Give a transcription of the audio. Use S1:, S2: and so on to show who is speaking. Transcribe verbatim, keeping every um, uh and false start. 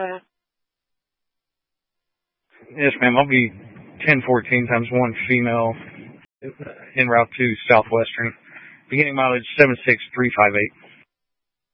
S1: Yes, ma'am. I'll be ten fourteen times one female en route to Southwestern. Beginning mileage seven six three five eight.